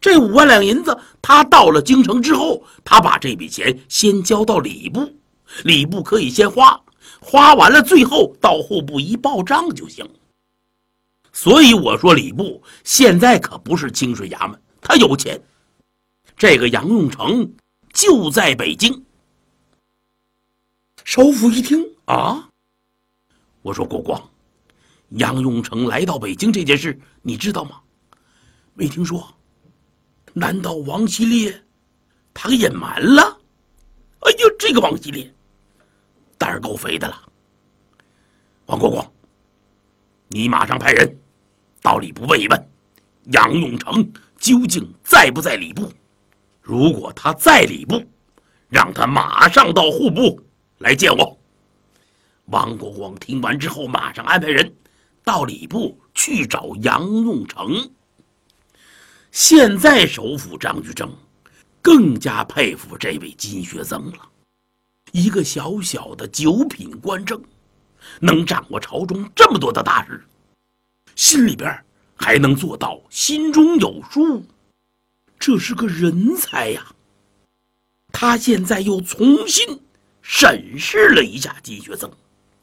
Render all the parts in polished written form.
这5万两银子，他到了京城之后，他把这笔钱先交到礼部，礼部可以先花，花完了最后到户部一报账就行。所以我说礼部现在可不是清水衙门，他有钱。这个杨用成就在北京。首府一听啊，我说国光，杨用成来到北京这件事你知道吗？没听说。难道王希烈他给隐瞒了？哎呦，这个王希烈胆儿够肥的了。王国光，你马上派人到礼部问一问，杨用成究竟在不在礼部？如果他在礼部，让他马上到户部来见我。王国光听完之后，马上安排人到礼部去找杨用成。现在首辅张居正更加佩服这位金学曾了，一个小小的9品官正，能掌握朝中这么多的大事，心里边还能做到心中有数，这是个人才呀。他现在又重新审视了一下金学曾。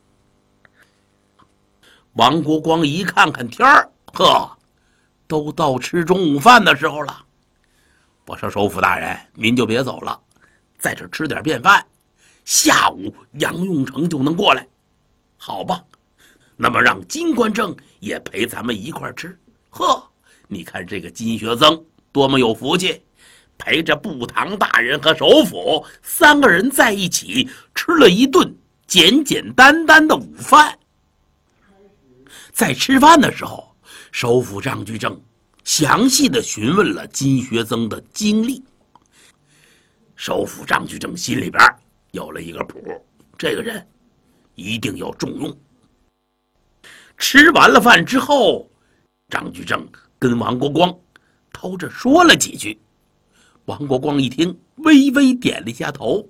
王国光一看看天儿，呵，都到吃中午饭的时候了。我说首辅大人，您就别走了，在这吃点便饭，下午杨用成就能过来。好吧，那么让金官正也陪咱们一块吃。呵，你看这个金学曾多么有福气，陪着步堂大人和首辅3个人在一起吃了一顿简简单单的午饭。在吃饭的时候，首辅张居正详细的询问了金学曾的经历。首辅张居正心里边有了一个谱，这个人一定要重用。吃完了饭之后，张居正跟王国光偷着说了几句。王国光一听，微微点了一下头。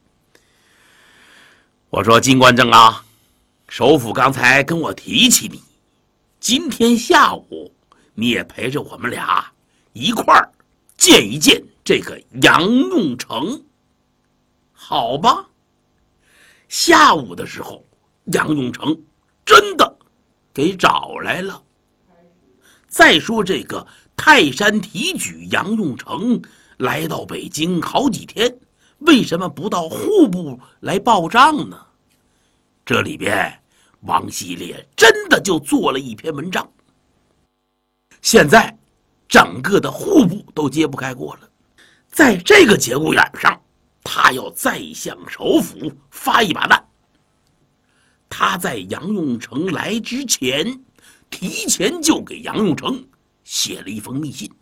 我说金官正啊，首辅刚才跟我提起你，今天下午你也陪着我们俩一块儿见一见这个杨用成，好吧？下午的时候，杨用成真的给找来了。再说这个泰山提举杨用成来到北京好几天，为什么不到户部来报账呢？这里边王希烈真的就做了一篇文章，现在整个的户部都揭不开锅了。在这个节骨眼上，他要再向首辅发一把难。他在杨用成来之前，提前就给杨用成写了一封密信。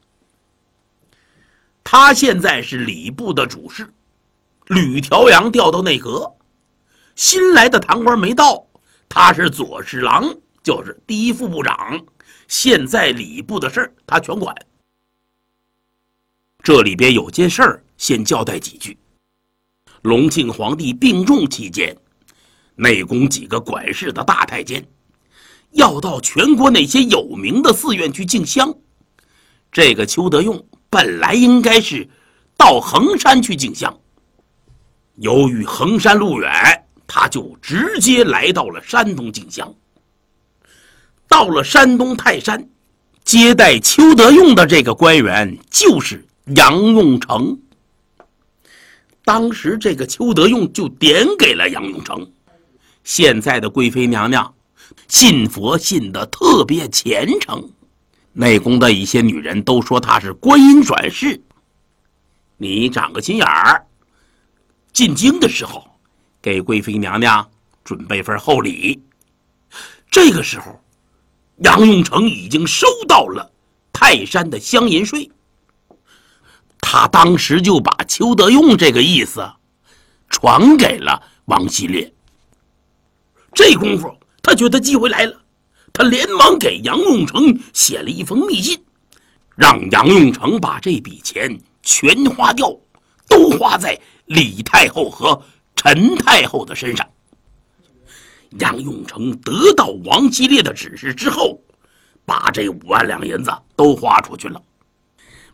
他现在是礼部的主事，吕调阳调到内阁，新来的堂官没到，他是左侍郎，就是第一副部长，现在礼部的事儿他全管。这里边有件事儿先交代几句。隆庆皇帝病重期间，内宫几个管事的大太监要到全国那些有名的寺院去进香。这个邱德用本来应该是到衡山去进香，由于衡山路远，他就直接来到了山东进香。到了山东泰山，接待邱德用的这个官员就是杨用成。当时这个邱德用就点给了杨用成，现在的贵妃娘娘信佛信得特别虔诚，内宫的一些女人都说她是观音转世。你长个心眼儿，进京的时候给贵妃娘娘准备份厚礼。这个时候杨用成已经收到了泰山的乡银税，他当时就把邱德用这个意思传给了王希烈。这功夫他觉得机会来了，他连忙给杨用成写了一封密信，让杨用成把这笔钱全花掉，都花在李太后和陈太后的身上。杨用成得到王希烈的指示之后，把这5万两银子都花出去了。